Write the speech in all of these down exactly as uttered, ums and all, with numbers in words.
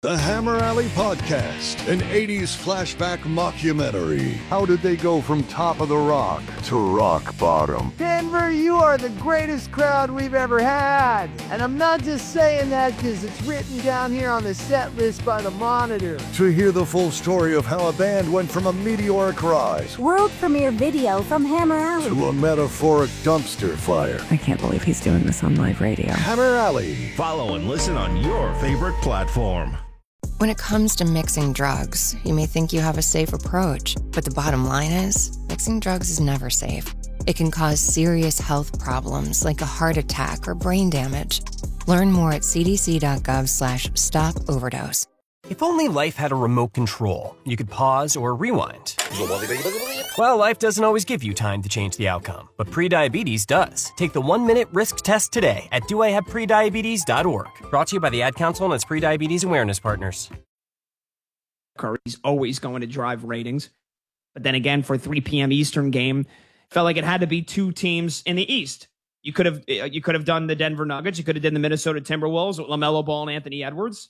The Hammer Alley Podcast, an eighties flashback mockumentary. How did they go from top of the rock to rock bottom? Denver, you are the greatest crowd we've ever had. And I'm not just saying that because it's written down here on the set list by the Monitor. To hear the full story of how a band went from a meteoric rise, world premiere video from Hammer Alley, to a metaphoric dumpster fire. I can't believe he's doing this on live radio. Hammer Alley. Follow and listen on your favorite platform. When it comes to mixing drugs, you may think you have a safe approach, but the bottom line is, mixing drugs is never safe. It can cause serious health problems like a heart attack or brain damage. Learn more at cdc.gov slash stop overdose. If only life had a remote control, you could pause or rewind. Well, life doesn't always give you time to change the outcome, but prediabetes does. Take the one-minute risk test today at do I have prediabetes dot org. Brought to you by the Ad Council and its Prediabetes Awareness Partners. Curry's always going to drive ratings. But then again, for a three p.m. Eastern game, felt like it had to be two teams in the East. You could have you could have done the Denver Nuggets. You could have done the Minnesota Timberwolves with LaMelo Ball and Anthony Edwards.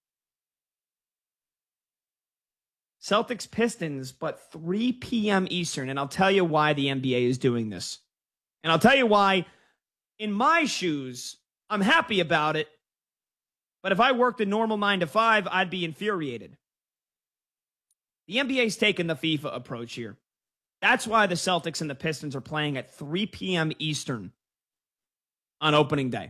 Celtics Pistons, but three p.m. Eastern. And I'll tell you why the N B A is doing this. And I'll tell you why, in my shoes, I'm happy about it. But if I worked a normal nine to five, I'd be infuriated. The N B A's taken the FIFA approach here. That's why the Celtics and the Pistons are playing at three p.m. Eastern on opening day.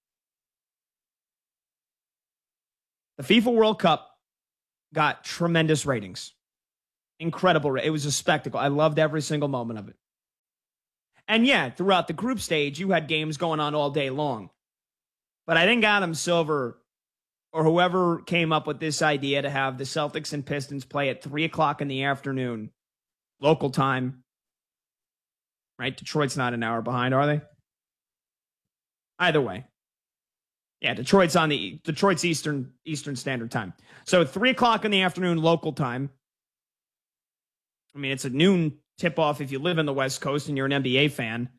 The FIFA World Cup got tremendous ratings. Incredible. It was a spectacle. I loved every single moment of it. And yeah, throughout the group stage, you had games going on all day long. But I think Adam Silver, or whoever came up with this idea to have the Celtics and Pistons play at three o'clock in the afternoon, local time, right? Detroit's not an hour behind, are they? Either way. Yeah, Detroit's on the Detroit's Eastern Eastern Standard Time. So three o'clock in the afternoon local time. I mean, it's a noon tip-off if you live in the West Coast and you're an N B A fan.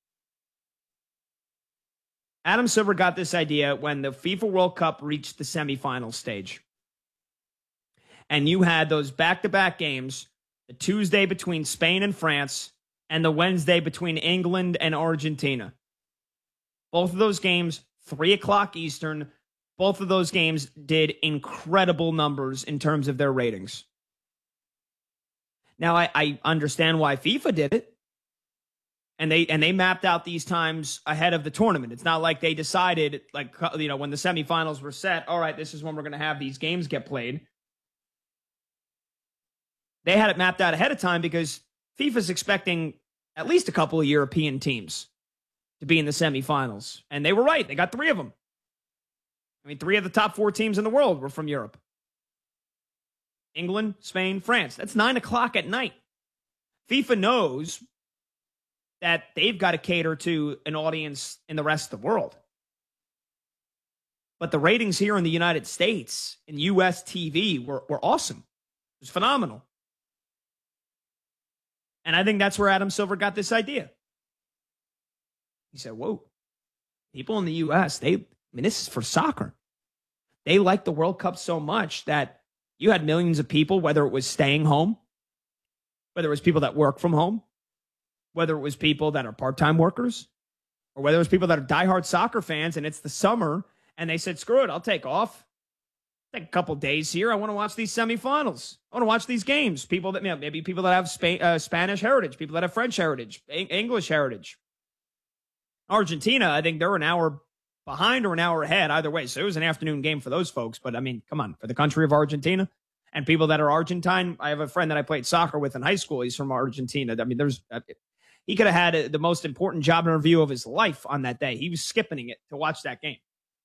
Adam Silver got this idea when the FIFA World Cup reached the semifinal stage. And you had those back-to-back games, the Tuesday between Spain and France, and the Wednesday between England and Argentina. Both of those games, three o'clock Eastern, both of those games did incredible numbers in terms of their ratings. Now, I, I understand why FIFA did it. And they and they mapped out these times ahead of the tournament. It's not like they decided, like, you know, when the semifinals were set, all right, this is when we're going to have these games get played. They had it mapped out ahead of time because FIFA's expecting at least a couple of European teams to be in the semifinals. And they were right. They got three of them. I mean, three of the top four teams in the world were from Europe. England, Spain, France. That's nine o'clock at night. FIFA knows that they've got to cater to an audience in the rest of the world. But the ratings here in the United States, in U S T V, were, were awesome. It was phenomenal. And I think that's where Adam Silver got this idea. He said, whoa, people in the U S, they, I mean, this is for soccer. They like the World Cup so much that you had millions of people, whether it was staying home, whether it was people that work from home, whether it was people that are part-time workers, or whether it was people that are diehard soccer fans and it's the summer and they said, screw it, I'll take off. Take a couple days here. I want to watch these semifinals. I want to watch these games. People that, you know, maybe people that have Spa- uh, Spanish heritage, people that have French heritage, Eng- English heritage. Argentina, I think they're an hour behind or an hour ahead, either way. So it was an afternoon game for those folks. But I mean, come on, for the country of Argentina and people that are Argentine. I have a friend that I played soccer with in high school. He's from Argentina. I mean, there's uh, he could have had a, the most important job interview of his life on that day. He was skipping it to watch that game.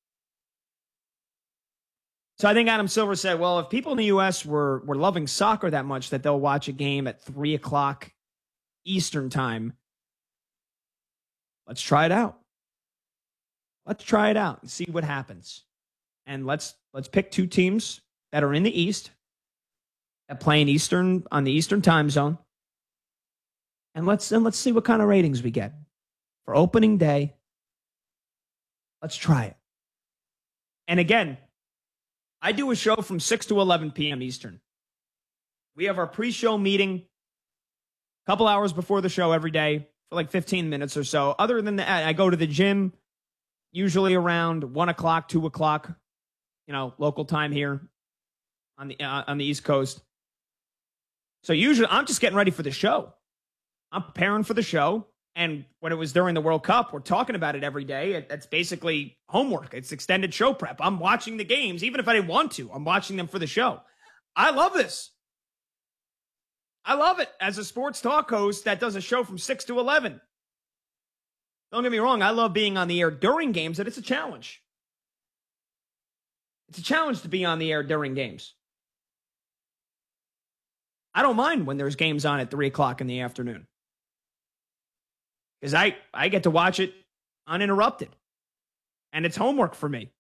So I think Adam Silver said, well, if people in the U S were were loving soccer that much that they'll watch a game at three o'clock Eastern time, let's try it out. Let's try it out and see what happens. And let's let's pick two teams that are in the East that play in Eastern on the Eastern time zone. And let's and let's see what kind of ratings we get for opening day. Let's try it. And again, I do a show from six to eleven p.m. Eastern. We have our pre-show meeting a couple hours before the show every day for like fifteen minutes or so. Other than that, I go to the gym usually around one o'clock, two o'clock, you know, local time here on the uh, on the East Coast. So usually I'm just getting ready for the show. I'm preparing for the show. And when it was during the World Cup, we're talking about it every day. It, it's basically homework. It's extended show prep. I'm watching the games, even if I didn't want to. I'm watching them for the show. I love this. I love it as a sports talk host that does a show from six to eleven. Don't get me wrong. I love being on the air during games, but it's a challenge. It's a challenge to be on the air during games. I don't mind when there's games on at three o'clock in the afternoon. Because I, I get to watch it uninterrupted. And it's homework for me.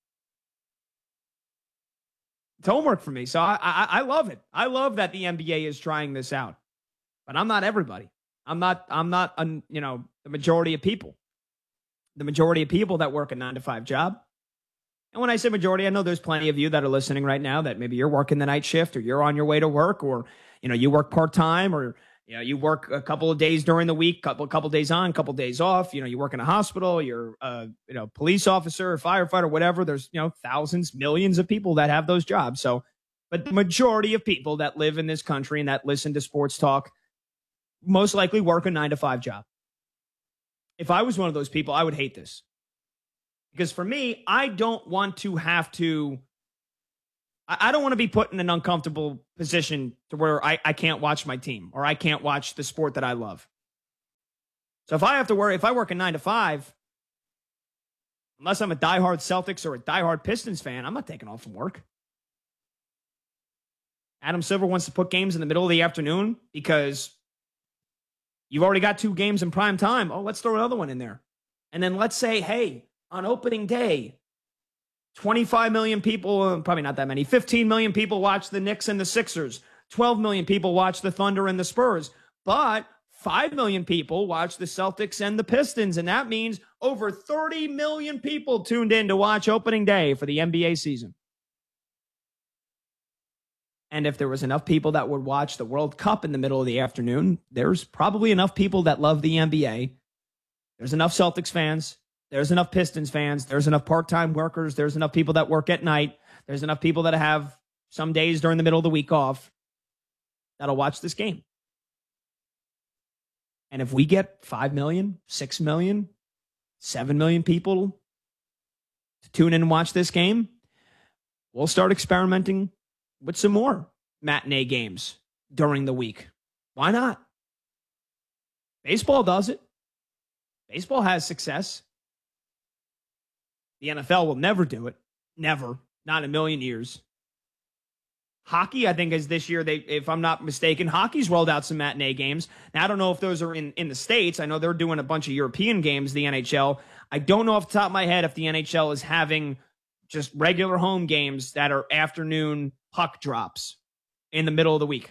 It's homework for me. So I, I, I love it. I love that the N B A is trying this out. But I'm not everybody. I'm not, I'm not, un, you know, the majority of people. The majority of people that work a nine to five job. And when I say majority, I know there's plenty of you that are listening right now that maybe you're working the night shift or you're on your way to work or, you know, you work part-time or, you know, you work a couple of days during the week, couple couple days on, couple days off. You know, you work in a hospital. You're a you know police officer, firefighter, whatever. There's you know thousands, millions of people that have those jobs. So, but the majority of people that live in this country and that listen to sports talk most likely work a nine to five job. If I was one of those people, I would hate this because for me, I don't want to have to. I don't want to be put in an uncomfortable position to where I, I can't watch my team or I can't watch the sport that I love. So if I have to work, if I work a nine to five, unless I'm a diehard Celtics or a diehard Pistons fan, I'm not taking off from work. Adam Silver wants to put games in the middle of the afternoon because you've already got two games in prime time. Oh, let's throw another one in there. And then let's say, hey, on opening day, twenty-five million people, probably not that many, fifteen million people watch the Knicks and the Sixers. twelve million people watch the Thunder and the Spurs. But five million people watch the Celtics and the Pistons. And that means over thirty million people tuned in to watch opening day for the N B A season. And if there was enough people that would watch the World Cup in the middle of the afternoon, there's probably enough people that love the N B A. There's enough Celtics fans. There's enough Pistons fans. There's enough part-time workers. There's enough people that work at night. There's enough people that have some days during the middle of the week off that'll watch this game. And if we get five million, six million, seven million people to tune in and watch this game, we'll start experimenting with some more matinee games during the week. Why not? Baseball does it. Baseball has success. The N F L will never do it. Never. Not in a million years. Hockey, I think, is this year, they, if I'm not mistaken, hockey's rolled out some matinee games. Now, I don't know if those are in, in the States. I know they're doing a bunch of European games, the N H L. I don't know off the top of my head if the N H L is having just regular home games that are afternoon puck drops in the middle of the week.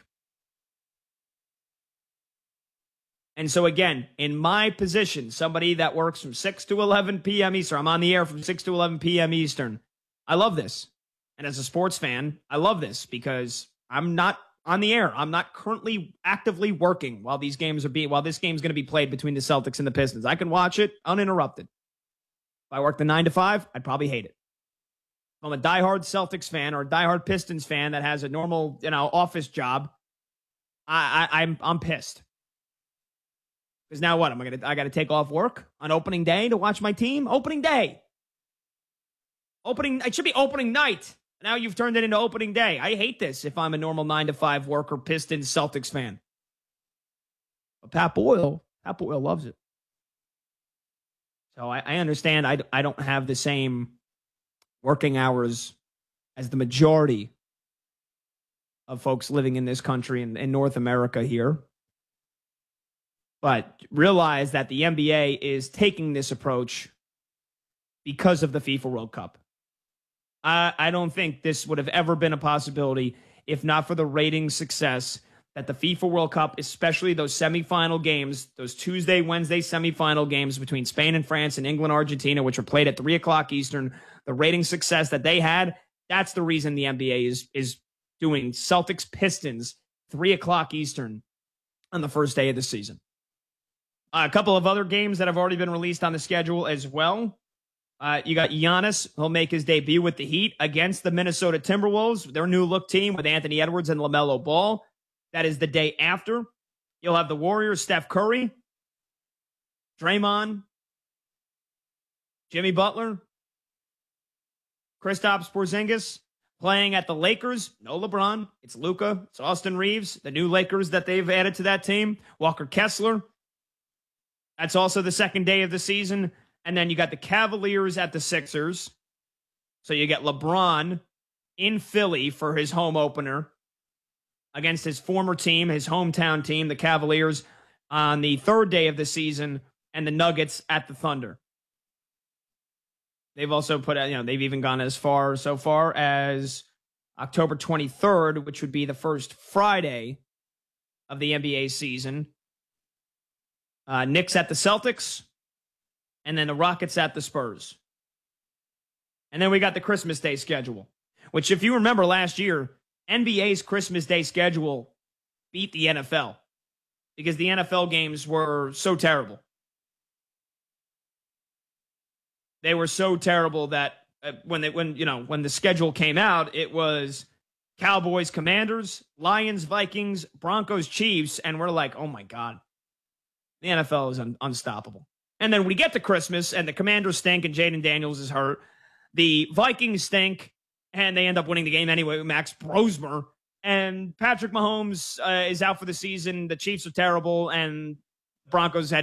And so, again, in my position, somebody that works from six to eleven p.m. Eastern, I'm on the air from six to eleven p.m. Eastern. I love this. And as a sports fan, I love this because I'm not on the air. I'm not currently actively working while these games are being, while this game's going to be played between the Celtics and the Pistons. I can watch it uninterrupted. If I worked the nine to five, I'd probably hate it. If I'm a diehard Celtics fan or a diehard Pistons fan that has a normal, you know, office job, I, I I'm I'm pissed. Because now what? Am I gonna? I got to take off work on opening day to watch my team. Opening day. Opening. It should be opening night. Now you've turned it into opening day. I hate this. If I'm a normal nine to five worker, Pistons, Celtics fan. But Pat Boyle, Pat Boyle loves it. So I, I understand. I I don't have the same working hours as the majority of folks living in this country and in, in North America here. But realize that the N B A is taking this approach because of the FIFA World Cup. I, I don't think this would have ever been a possibility if not for the rating success that the FIFA World Cup, especially those semifinal games, those Tuesday, Wednesday semifinal games between Spain and France and England, Argentina, which were played at three o'clock Eastern, the rating success that they had That's the reason the N B A is is doing Celtics Pistons three o'clock Eastern on the first day of the season. Uh, a couple of other games that have already been released on the schedule as well. Uh, you got Giannis. He'll make his debut with the Heat against the Minnesota Timberwolves, their new look team with Anthony Edwards and LaMelo Ball. That is the day after. You'll have the Warriors, Steph Curry, Draymond, Jimmy Butler, Kristaps Porzingis playing at the Lakers. No LeBron. It's Luka. It's Austin Reeves, the new Lakers that they've added to that team. Walker Kessler. That's also the second day of the season. And then you got the Cavaliers at the Sixers. So you get LeBron in Philly for his home opener against his former team, his hometown team, the Cavaliers, on the third day of the season, and the Nuggets at the Thunder. They've also put out, you know, they've even gone as far so far as October twenty-third, which would be the first Friday of the N B A season. Uh, Knicks at the Celtics, and then the Rockets at the Spurs. And then we got the Christmas Day schedule, which, if you remember last year, N B A's Christmas Day schedule beat the N F L because the N F L games were so terrible. They were so terrible that uh, when they, when you know when the schedule came out, it was Cowboys, Commanders, Lions, Vikings, Broncos, Chiefs, and we're like, oh my God, the N F L is un- unstoppable. And then we get to Christmas, and the Commanders stink, and Jaden Daniels is hurt. The Vikings stink, and they end up winning the game anyway with Max Brosmer. And Patrick Mahomes uh, is out for the season. The Chiefs are terrible, and Broncos had